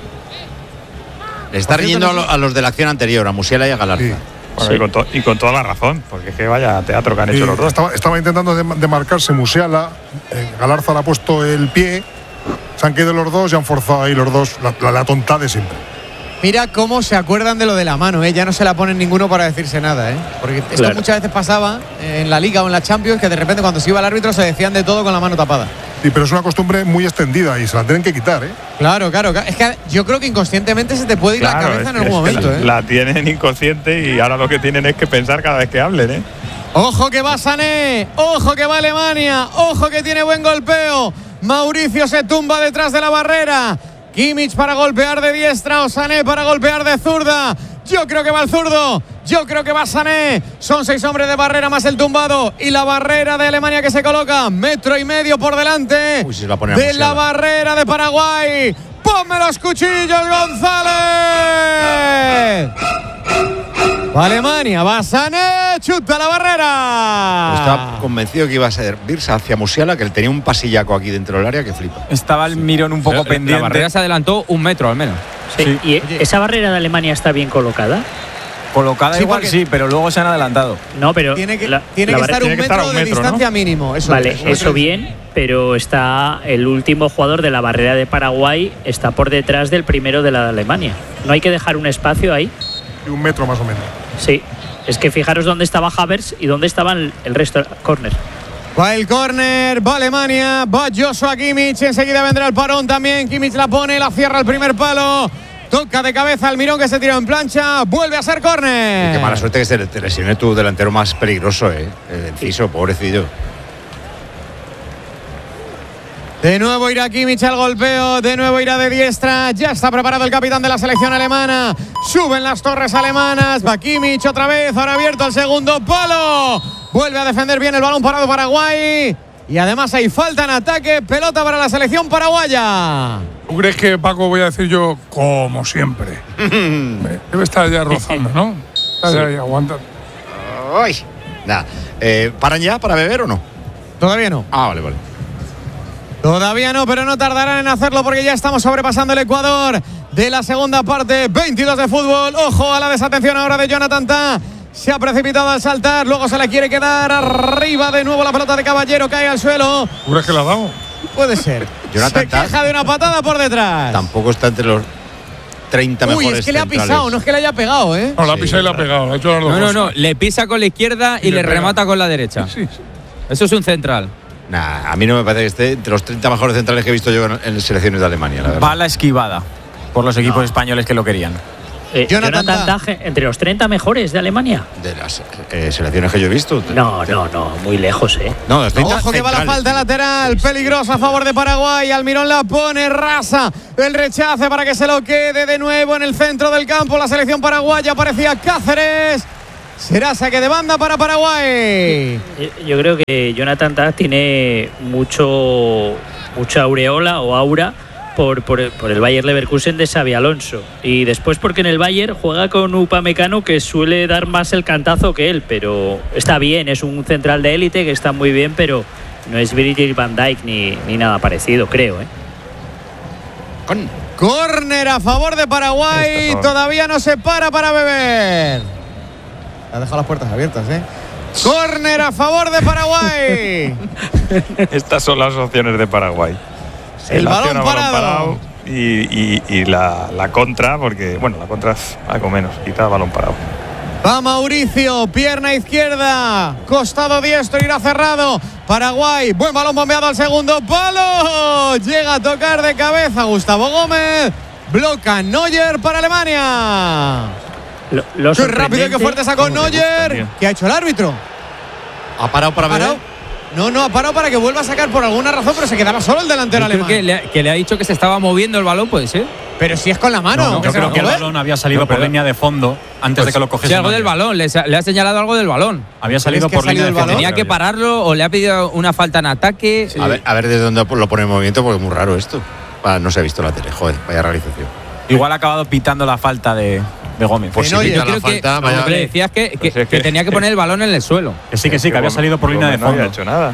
Le está riñendo a los de la acción anterior, a Musiala y a Galarza. Sí. Bueno, y con toda la razón, porque es que vaya teatro que han hecho los dos. Estaba intentando demarcarse Musiala, Galarza le ha puesto el pie, se han quedado los dos y han forzado ahí los dos la tonta de siempre. Mira cómo se acuerdan de lo de la mano, ya no se la ponen ninguno para decirse nada, porque esto muchas veces pasaba en la Liga o en la Champions, que de repente cuando se iba el árbitro se decían de todo con la mano tapada. Sí, pero es una costumbre muy extendida y se la tienen que quitar, Claro. Es que yo creo que inconscientemente se te puede ir la cabeza en algún momento, La tienen inconsciente y ahora lo que tienen es que pensar cada vez que hablen, Ojo que va Sané, ojo que va Alemania, ojo que tiene buen golpeo. Mauricio se tumba detrás de la barrera. Kimmich para golpear de diestra o Sané para golpear de zurda. Yo creo que va el zurdo. Yo creo que va Sané. Son 6 hombres de barrera más el tumbado. Y la barrera de Alemania que se coloca 1,5 metros por delante de la barrera de Paraguay. ¡Ponme los cuchillos, González! Va Alemania, va Sané, chuta la barrera. Estaba convencido que iba a servirse hacia Musiala, que él tenía un pasillaco aquí dentro del área que flipa. Estaba el mirón un poco pendiente. La barrera se adelantó 1 metro al menos. Sí. ¿Y esa barrera de Alemania está bien colocada? Colocada Sí, igual porque- sí, pero luego se han adelantado. No, pero Tiene que la estar 1 metro de distancia mínimo. Eso vale, es. eso bien, pero está el último jugador de la barrera de Paraguay está por detrás del primero de la de Alemania. ¿No hay que dejar un espacio ahí? Y 1 metro más o menos. Sí, es que fijaros dónde estaba Havertz y dónde estaban el resto. Córner. Va el córner, va Alemania, va Joshua Kimmich, enseguida vendrá el parón también. Kimmich la pone, la cierra el primer palo. Toca de cabeza Almirón que se tiró en plancha, vuelve a ser córner. Qué mala suerte que se te lesione tu delantero más peligroso, el Enciso, pobrecillo. De nuevo irá Kimmich al golpeo, de nuevo irá de diestra. Ya está preparado el capitán de la selección alemana. Suben las torres alemanas, va Kimmich otra vez, ahora abierto al segundo palo. Vuelve a defender bien el balón parado Paraguay. Y además hay falta en ataque, pelota para la selección paraguaya. ¿Tú crees que, Paco, voy a decir yo, como siempre? Debe estar ya rozando, ¿no? Está ya ahí aguantando. Ay. Nada. ¿Paran ya para beber o no? Todavía no. Ah, vale. Todavía no, pero no tardarán en hacerlo porque ya estamos sobrepasando el Ecuador de la segunda parte. 22 de fútbol. Ojo a la desatención ahora de Jonathan Tah. Se ha precipitado al saltar, luego se la quiere quedar arriba de nuevo la pelota de Caballero, cae al suelo. ¿Tú crees que la ha dado? Puede ser. Jonathan Se Tah queja de una patada por detrás. tampoco está entre los 30 Uy, mejores es que le ha centrales. pisado, no es que le haya pegado, ¿eh? No, la ha pisado y la ha pegado. La ha hecho las dos cosas. No, le pisa con la izquierda y le pega. remata con la derecha. Sí. Eso es un central. Nah, a mí no me parece que esté entre los 30 mejores centrales que he visto yo en selecciones de Alemania, la verdad. Bala esquivada por los equipos españoles que lo querían. Jonathan Tah entre los 30 mejores de Alemania. De las selecciones que yo he visto. No, muy lejos, No, los 30 Ojo que va la centrales. falta lateral, peligrosa a favor de Paraguay. Almirón la pone, rasa el rechace para que se lo quede de nuevo en el centro del campo. La selección paraguaya aparecía Cáceres. Será saque de banda para Paraguay. Yo creo que Jonathan Tah tiene mucha aureola o aura por el Bayer Leverkusen de Xabi Alonso, y después porque en el Bayer juega con Upamecano, que suele dar más el cantazo que él, pero está bien, es un central de élite que está muy bien, pero no es Virgil van Dijk ni nada parecido, creo. Córner a favor de Paraguay. Todavía no se para beber. Ha dejado las puertas abiertas, Córner a favor de Paraguay. Estas son las opciones de Paraguay. El balón parado. Y la contra, porque, bueno, la contra es algo menos, quita balón parado. Va Mauricio, pierna izquierda, costado diestro, irá cerrado. Paraguay, buen balón bombeado al segundo palo. Llega a tocar de cabeza Gustavo Gómez. Bloca Neuer para Alemania. Qué rápido y qué fuerte sacó Neuer. ¿Qué ha hecho el árbitro? ¿Ha parado para beber? No, ha parado para que vuelva a sacar por alguna razón, pero se quedaba solo el delantero alemán. Creo que le ha dicho que se estaba moviendo el balón, ¿puede ser? Pero si es con la mano. No, yo creo que el balón había salido por línea de fondo antes de que lo cogiese. Sí, algo del balón, le ha señalado algo del balón. Había salido por línea de fondo. Tenía que pararlo o le ha pedido una falta en ataque. Sí. A ver desde dónde lo pone en movimiento, porque es muy raro esto. No se ha visto la tele, joder, vaya realización. Igual ha acabado pitando la falta de Gómez. Pues yo creo la falta, que le decías que tenía que poner el balón en el suelo. Que sí, que había salido por línea de fondo. No había hecho nada.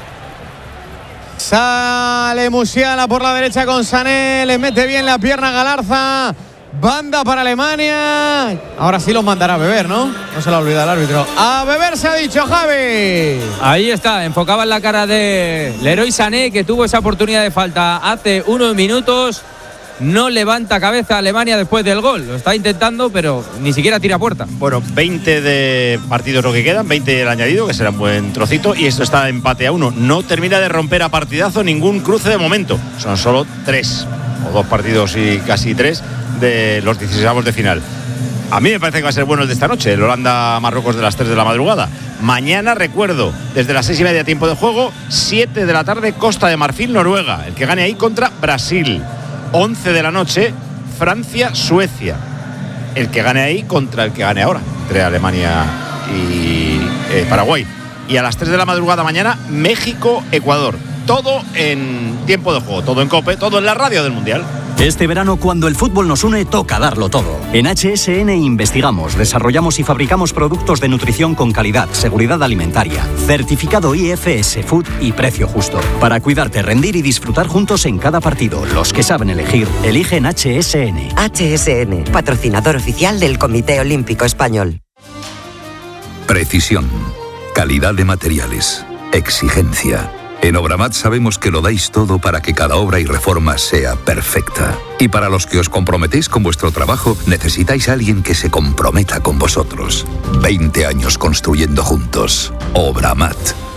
Sale Musiala por la derecha con Sané, le mete bien la pierna Galarza. Banda para Alemania. Ahora sí los mandará a beber, ¿no? No se lo olvida el árbitro. A beber se ha dicho Javi. Ahí está, enfocaba en la cara de Leroy Sané, que tuvo esa oportunidad de falta hace unos minutos. No levanta cabeza Alemania después del gol. Lo está intentando, pero ni siquiera tira puerta. Bueno, 20 de partidos lo que quedan, 20 el añadido, que será un buen trocito, y esto está empate a 1. No termina de romper a partidazo ningún cruce de momento. Son solo 3, o 2 partidos y casi 3 de los 16avos de final. A mí me parece que va a ser bueno el de esta noche, el Holanda-Marruecos de las 3 de la madrugada. Mañana, recuerdo, desde las 6:30 tiempo de juego, 7 de la tarde, Costa de Marfil-Noruega. El que gane ahí contra Brasil. 11 de la noche, Francia-Suecia. el que gane ahí contra el que gane ahora, entre Alemania y Paraguay. Y a las 3 de la madrugada mañana, México-Ecuador. Todo en tiempo de juego, todo en COPE, todo en la radio del Mundial. Este verano, cuando el fútbol nos une, toca darlo todo. En HSN investigamos, desarrollamos y fabricamos productos de nutrición con calidad, seguridad alimentaria, certificado IFS Food y precio justo. Para cuidarte, rendir y disfrutar juntos en cada partido. Los que saben elegir, eligen HSN. HSN, patrocinador oficial del Comité Olímpico Español. Precisión, calidad de materiales, exigencia. En Obramat sabemos que lo dais todo para que cada obra y reforma sea perfecta. Y para los que os comprometéis con vuestro trabajo, necesitáis a alguien que se comprometa con vosotros. 20 años construyendo juntos. Obramat.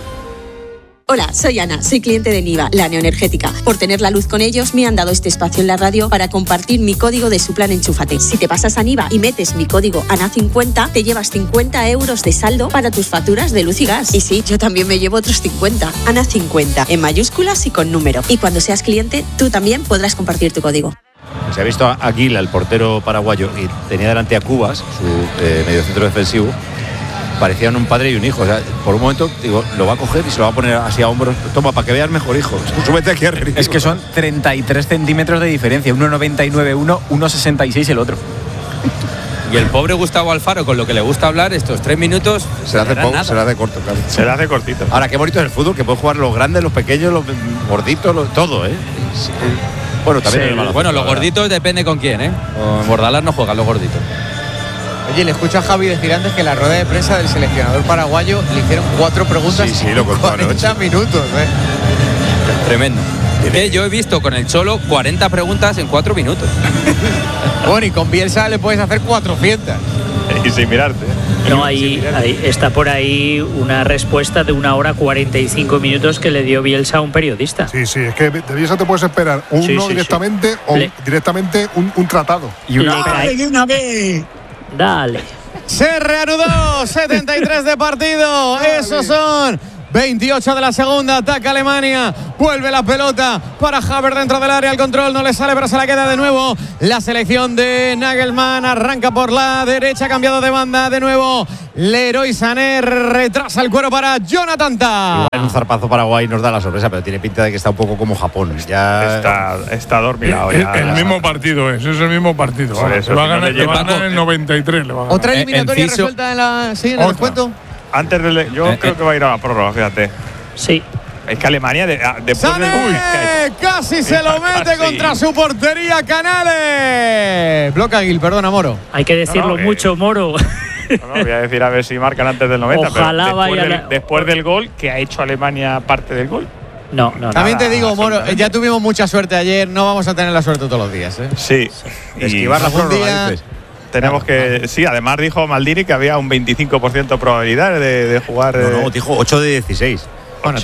Hola, soy Ana, soy cliente de Niva, la neoenergética. Por tener la luz con ellos, me han dado este espacio en la radio para compartir mi código de su plan Enchúfate. Si te pasas a Niva y metes mi código ANA50, te llevas 50 euros de saldo para tus facturas de luz y gas. Y sí, yo también me llevo otros 50. ANA50, en mayúsculas y con número. Y cuando seas cliente, tú también podrás compartir tu código. Se ha visto a Aguila, el portero paraguayo, y tenía delante a Cubas, su mediocentro defensivo. Parecían un padre y un hijo. O sea, por un momento, digo, lo va a coger y se lo va a poner así a hombros. Toma, para que veas mejor, hijo. Súbete aquí arriba. Es que son 33 centímetros de diferencia. 1,99 uno, 1,66 el otro. Y el pobre Gustavo Alfaro, con lo que le gusta hablar, estos 3 minutos se le hace corto, claro. Se le hace cortito. Ahora, qué bonito es el fútbol, que pueden jugar los grandes, los pequeños, los gorditos, todo, ¿eh? Sí. Bueno, también sí, bueno, los gorditos depende con quién, ¿eh? En Bordalás no juegan los gorditos. Oye, le escucho a Javi decir antes que en la rueda de prensa del seleccionador paraguayo le hicieron 4 preguntas en 40 minutos. Tremendo. Yo he visto con el Cholo 40 preguntas en 4 minutos. Bueno, y con Bielsa le puedes hacer 400. Y sin mirarte. No, ahí está por ahí una respuesta de 1 hora 45 minutos que le dio Bielsa a un periodista. Sí, es que de Bielsa te puedes esperar directamente o directamente un tratado. Y una vez. Dale. Se reanudó 73 de partido. Esos son 28 de la segunda. Ataca Alemania. Vuelve la pelota para Havertz dentro del área. El control no le sale, pero se la queda de nuevo. La selección de Nagelsmann arranca por la derecha. Cambiado de banda de nuevo. Leroy Sané retrasa el cuero para Jonathan Tah. Igual un zarpazo Paraguay nos da la sorpresa, pero tiene pinta de que está un poco como Japón. Ya está dormilado. El mismo partido es el mismo partido. Por eso, le va a ganar en el 93. Otra eliminatoria resuelta en el descuento. Antes yo creo que va a ir a la prórroga, fíjate. Sí. Es que Alemania después casi se lo mete contra su portería Canales. Bloca Gil, perdona, Moro. Hay que decirlo mucho, Moro. No, voy a decir a ver si marcan antes del 90. Ojalá pero después del gol, que ha hecho Alemania parte del gol. No. También te digo, Moro, ya tuvimos mucha suerte ayer, no vamos a tener la suerte todos los días. Sí. Esquivar la prórroga, dices. Tenemos que. Sí, además dijo Maldini que había un 25% de probabilidad de jugar. No, dijo 8 de 16. Bueno,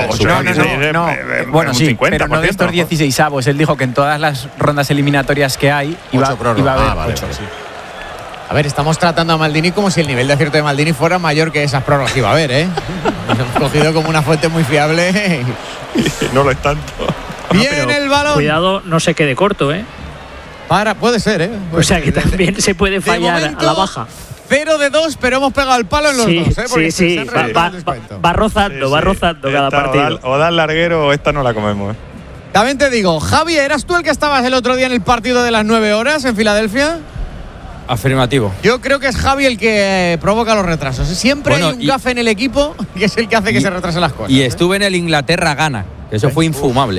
bueno, sí, pero no de estos 16avos. Él dijo que en todas las rondas eliminatorias que hay iba a haber 8. Sí. A ver, estamos tratando a Maldini como si el nivel de acierto de Maldini fuera mayor que esas prórrogas que iba a haber, ¿eh? Nos hemos cogido como una fuente muy fiable. No lo es tanto. Bien el balón. Cuidado, no se quede corto, ¿eh? Puede ser, ¿eh? O sea que también se puede fallar momento, a la baja. 0 de 2, pero hemos pegado el palo en los dos, ¿eh? Sí. Va rozando cada partido. O da el larguero o esta no la comemos. También te digo, Javi, ¿eras tú el que estabas el otro día en el partido de las 9 horas en Filadelfia? Afirmativo. Yo creo que es Javi el que provoca los retrasos. Siempre hay un gafe en el equipo y es el que hace que se retrasen las cosas. Y estuve en el Inglaterra-Ghana, que eso fue infumable.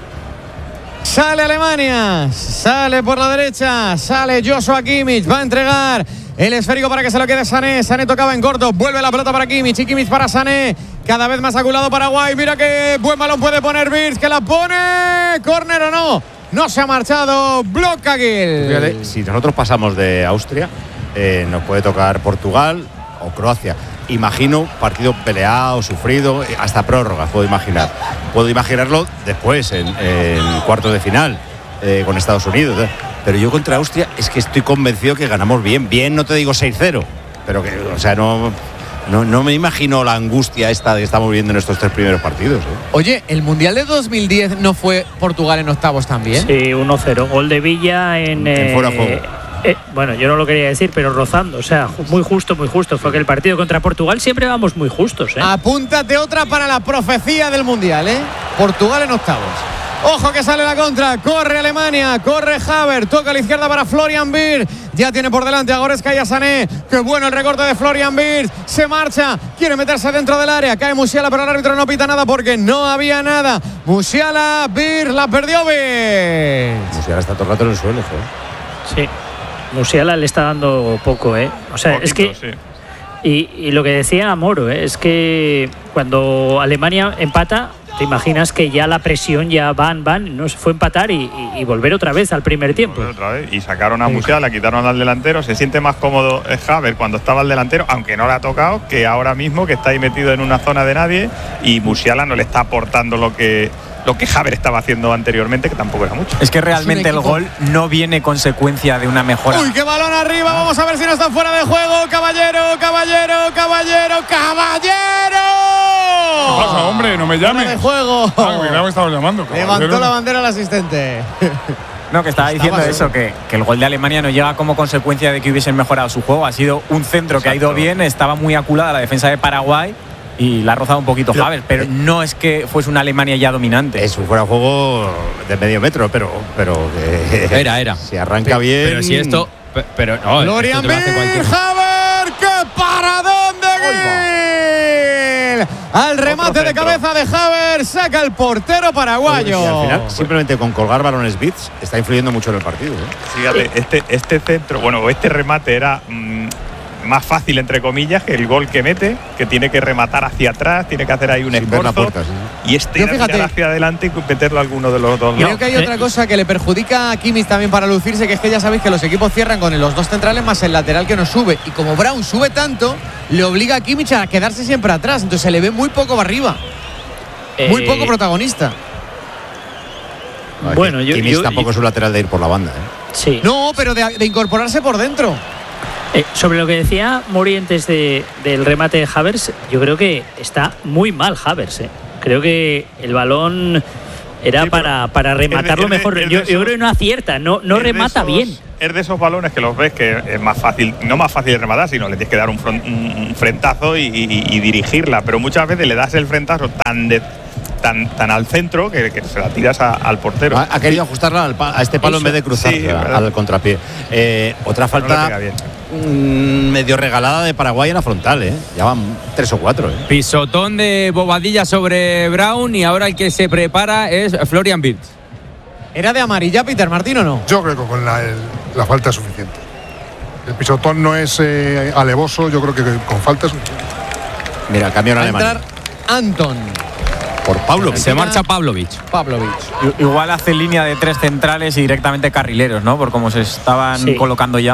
Sale Alemania, sale por la derecha, sale Joshua Kimmich, va a entregar el esférico para que se lo quede Sané. Sané tocaba en corto, vuelve la pelota para Kimmich y Kimmich para Sané. Cada vez más aculado Paraguay, mira que buen balón puede poner Wirtz, que la pone, córner o no. No se ha marchado, bloca Gil. Fíjate, si nosotros pasamos de Austria, nos puede tocar Portugal o Croacia. Imagino partido peleado, sufrido, hasta prórroga, puedo imaginar. Puedo imaginarlo después, en cuartos de final, con Estados Unidos. Pero yo contra Austria es que estoy convencido que ganamos bien. Bien, no te digo 6-0, pero que, o sea, no me imagino la angustia esta que estamos viviendo en estos 3 primeros partidos. Oye, ¿el Mundial de 2010 no fue Portugal en octavos también? Sí, 1-0. Gol de Villa en fuera de juego. Bueno, yo no lo quería decir, pero rozando, o sea, muy justo. Fue que el partido contra Portugal siempre vamos muy justos, ¿eh? Apúntate otra para la profecía del Mundial, ¿eh? Portugal en octavos. Ojo que sale la contra, corre Alemania, corre Havertz, toca a la izquierda para Florian Wirtz, ya tiene por delante a Goretzka y a Sané. Qué bueno el recorte de Florian Wirtz, se marcha, quiere meterse dentro del área, cae Musiala, pero el árbitro no pita nada porque no había nada. Musiala, Wirtz, la perdió Wirtz. Musiala está todo el rato en el suelo, ¿eh? Sí, Musiala le está dando poco, ¿eh? O sea, poquito, es que... Sí. Y lo que decía Moro, es que cuando Alemania empata, te imaginas que ya la presión ya van, no se fue a empatar y volver otra vez al primer tiempo. Y sacaron a Musiala, quitaron al delantero. Se siente más cómodo Havertz cuando estaba el delantero, aunque no le ha tocado, que ahora mismo que está ahí metido en una zona de nadie y Musiala no le está aportando lo que Havertz estaba haciendo anteriormente, que tampoco era mucho. Es que realmente el gol no viene consecuencia de una mejora. ¡Uy, qué balón arriba! Vamos a ver si no está fuera de juego. ¡Caballero! ¿Qué pasa, hombre? No me llames. ¡Fuera de juego! Me estabas llamando. Levantó la bandera el asistente. No, que estaba diciendo eso, que el gol de Alemania no llega como consecuencia de que hubiesen mejorado su juego. Ha sido un centro que ha ido bien, estaba muy aculada la defensa de Paraguay y la ha rozado un poquito Havertz, pero no es que fuese una Alemania ya dominante. Es un fuera de juego de medio metro, pero era. Si arranca bien. Pero si esto. Pero no. Florian Wirtz, Havertz, ¡qué paradón de Gil! Al remate de cabeza de Havertz, saca el portero paraguayo. Y al final, simplemente con colgar balones Bits, está influyendo mucho en el partido, ¿eh? Fíjate, este centro, este remate era más fácil, entre comillas, que el gol que mete, que tiene que rematar hacia atrás, tiene que hacer ahí un esfuerzo. Puerta, sí. Y tirar hacia adelante y meterlo a alguno de los dos. Creo que hay otra cosa que le perjudica a Kimmich también para lucirse, que es que ya sabéis que los equipos cierran con los dos centrales más el lateral que nos sube. Y como Brown sube tanto, le obliga a Kimmich a quedarse siempre atrás. Entonces se le ve muy poco arriba. Muy poco protagonista. Bueno, Kimmich tampoco es un lateral de ir por la banda, ¿eh? Sí. No, pero de incorporarse por dentro. Sobre lo que decía Mori antes del remate de Havertz, yo creo que está muy mal Havertz. Creo que el balón era para rematarlo mejor. Yo creo que no acierta, no remata bien. Es de esos balones que los ves que es más fácil, no más fácil de rematar, sino le tienes que dar un frentazo y dirigirla. Pero muchas veces le das el frentazo tan al centro que se la tiras al portero. Ha querido ajustarla a este palo en vez de cruzarla al contrapié. Otra falta medio regalada de Paraguay en la frontal, ¿eh? Ya van 3 o 4, ¿eh? Pisotón de Bobadilla sobre Brown y ahora el que se prepara es Florian Wirtz. ¿Era de amarilla Peter Martín o no? Yo creo que con la falta es suficiente. El pisotón no es alevoso, yo creo que con falta es suficiente. Mira, cambio en Alemania. Anton. Por Pavlovic. Se marcha Pavlovic. Igual hace línea de 3 centrales y directamente carrileros, ¿no? Por cómo se estaban colocando ya.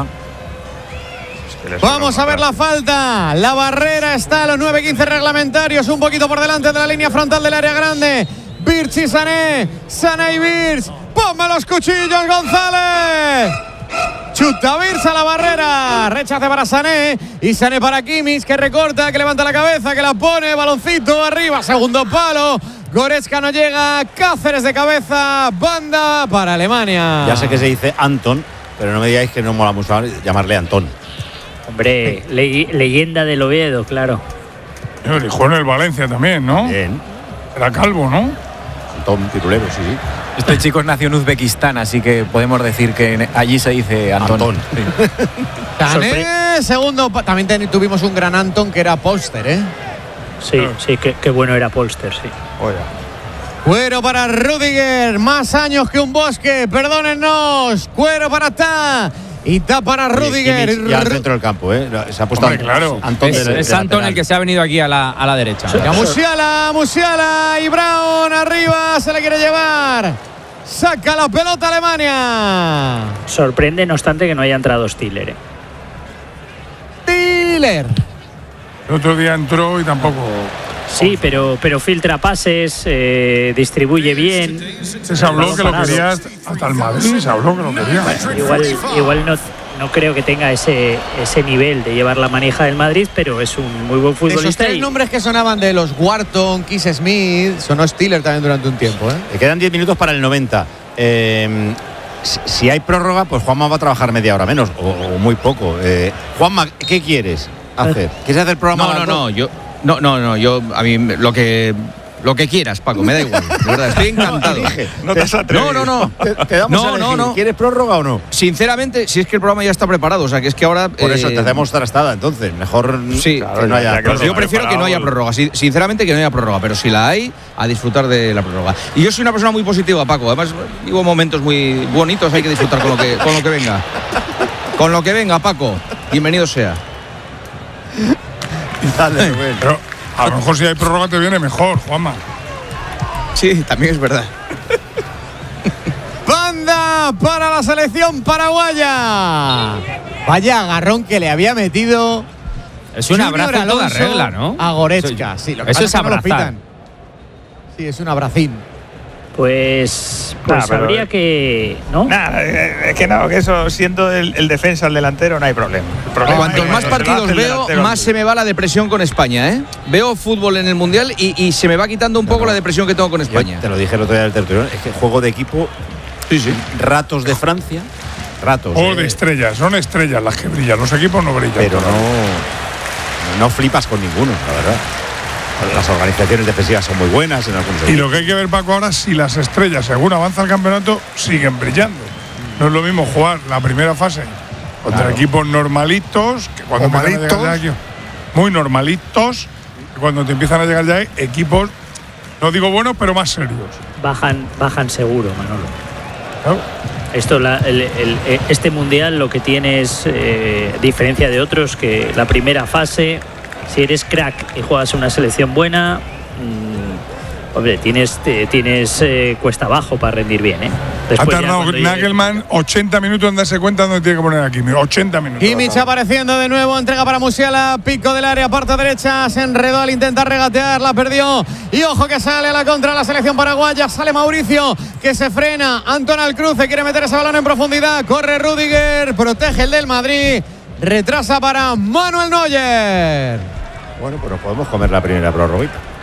Vamos a ver la falta. La barrera está a los 9:15 reglamentarios, un poquito por delante de la línea frontal del área grande. Wirtz y Sané y Wirtz. ¡Ponme los cuchillos, González! Chuta Wirtz a la barrera, rechace para Sané y Sané para Kimmich, que recorta, que levanta la cabeza, que la pone, baloncito arriba, segundo palo. Goretzka no llega, Cáceres de cabeza, banda para Alemania. Ya sé que se dice Anton, pero no me digáis que no mola mucho llamarle Antón. Hombre, leyenda del Oviedo, claro. Y jugó en el Valencia también, ¿no? Bien. Era calvo, ¿no? Antón titulero, sí. Este chico nació en Uzbekistán, así que podemos decir que allí se dice Antón. Sí. Sané, segundo. También tuvimos un gran Anton que era Polster, ¿eh? Sí, qué bueno era Polster, sí. Oiga. Cuero para Rüdiger, más años que un bosque, perdónennos. Cuero para Ta. Y Ta para Rüdiger. Ya al centro del campo, ¿eh? Se ha puesto claro. Antón es Antón el que se ha venido aquí a la derecha. Musiala y Brown arriba, se le quiere llevar. Saca la pelota Alemania. Sorprende, no obstante, que no haya entrado Stiller. Stiller. El otro día entró y tampoco. Sí, pero filtra pases, distribuye bien. Se habló que lo quería hasta el Madrid, se habló que lo quería. Igual no creo que tenga ese nivel de llevar la manija del Madrid, pero es un muy buen futbolista. Esos 3 nombres que sonaban de los Wharton, Keith Smith, sonó Stiller también durante un tiempo, ¿eh? Le quedan 10 minutos para el 90. Si hay prórroga, pues Juanma va a trabajar media hora menos o muy poco. Juanma, ¿qué quieres hacer? ¿Quieres hacer el programa? Yo a mí lo que quieras, Paco, me da igual. De verdad, estoy encantado. No te has atrevido. No. Te damos a elegir. ¿Quieres prórroga o no? Sinceramente, si es que el programa ya está preparado, o sea, que es que ahora por eso te hacemos trastada, entonces, mejor sí, que no haya prórroga. Yo prefiero que no haya prórroga, sinceramente que no haya prórroga, pero si la hay, a disfrutar de la prórroga. Y yo soy una persona muy positiva, Paco, además vivo momentos muy bonitos, hay que disfrutar con lo que venga. Con lo que venga, Paco, bienvenido sea. Dale, pero a lo mejor si hay prórroga te viene mejor, Juanma. Sí, también es verdad. Banda para la selección paraguaya. Vaya agarrón que le había metido. Es un abrazo en toda regla, ¿no? A Goretzka, sí. Eso es abrazar. Sí, es un abracín. Pues habría que... ¿no? Es que eso, siendo el defensa, el delantero, no hay problema. Cuantos más partidos veo, más se me va la depresión con España, ¿eh? Veo fútbol en el Mundial y se me va quitando un poco la depresión que tengo con España. Yo te lo dije el otro día del tertulión, es que juego de equipo, ratos de Francia, ratos. O de estrellas, son estrellas las que brillan, los equipos no brillan. Pero no flipas con ninguno, la verdad. Las organizaciones defensivas son muy buenas en algunos equipos. Y lo que hay que ver, Paco, ahora si las estrellas, según avanza el campeonato, siguen brillando. No es lo mismo jugar la primera fase contra equipos normalitos, que cuando empiezan a llegar ya muy normalitos, que cuando te empiezan a llegar ya equipos, no digo buenos, pero más serios. Bajan seguro, Manolo. ¿Claro? Esto, este mundial lo que tiene es diferencia de otros, que la primera fase, si eres crack y juegas una selección buena, hombre, tienes cuesta abajo para rendir bien, ¿eh? Después ha tardado Nagelman 80 minutos en darse cuenta dónde tiene que poner a Kimmich. 80 minutos. Kimmich apareciendo de nuevo, entrega para Musiala, pico del área, parte derecha, se enredó al intentar regatear, la perdió. Y ojo que sale a la contra la selección paraguaya, sale Mauricio, que se frena. Antón Alcruce quiere meter ese balón en profundidad, corre Rüdiger, protege el del Madrid, retrasa para Manuel Neuer. Bueno, pues nos podemos comer la primera prórroga.